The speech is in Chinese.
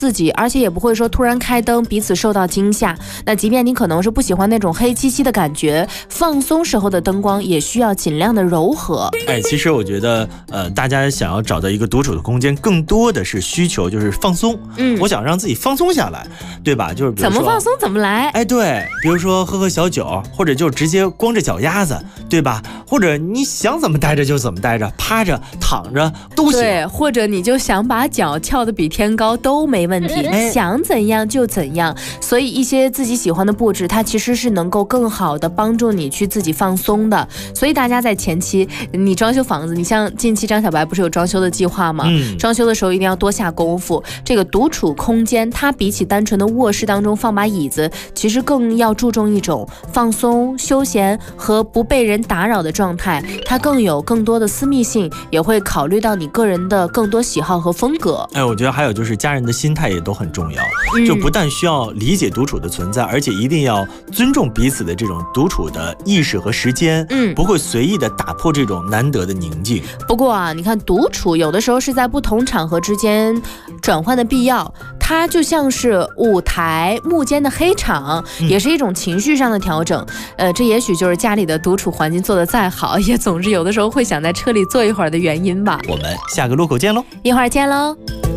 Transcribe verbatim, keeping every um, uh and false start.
自己，而且也不会说突然开灯彼此受到惊吓。那即便你可能是不喜欢那种黑漆漆的感觉，放松时候的灯光也需要尽量的柔和。 哎，其实我觉得呃，大家想要找到一个独处的空间，更多的是需求就是放松。嗯，我想让自己放松下来，对吧？就是比如说怎么放松怎么来。 哎，对，比如说喝喝小酒，或者就直接光着脚丫子，对吧？或者你想怎么待着就怎么待着，趴着躺着都行。 对，或者你就想把脚翘得比天高都没问题，哎、想怎样就怎样。所以一些自己喜欢的布置，它其实是能够更好的帮助你去自己放松的。所以大家在前期你装修房子，你像近期张小白不是有装修的计划吗？嗯，装修的时候一定要多下功夫。这个独处空间，它比起单纯的卧室当中放把椅子，其实更要注重一种放松、休闲和不被人打扰的状态。它更有更多的私密性，也会考虑到你个人的更多喜好和风格。 哎，我觉得还有就是家人的心态也都很重要，嗯、就不但需要理解独处的存在，而且一定要尊重彼此的这种独处的意识和时间，嗯，不会随意的打破这种难得的宁静。 不过啊，你看独处有的时候是在不同场合之间转换的必要，它就像是舞台幕间的黑场，嗯、也是一种情绪上的调整。呃，这也许就是家里的独处环境做得再好，也总是有的时候会想在车里坐一会儿的原因吧。 我们下个路口见喽， 一会儿见喽。